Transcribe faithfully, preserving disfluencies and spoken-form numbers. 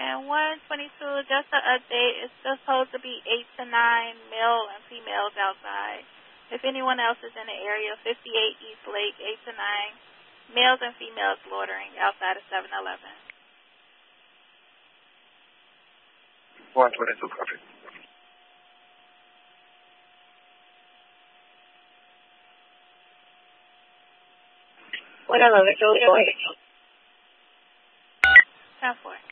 And one twenty-two, just an update, it's supposed to be eight to nine male and females outside. If anyone else is in the area, fifty-eight East Lake, eight to nine males and females loitering outside of seven eleven. one twenty-two, copy. one eleven, Julie. ten four.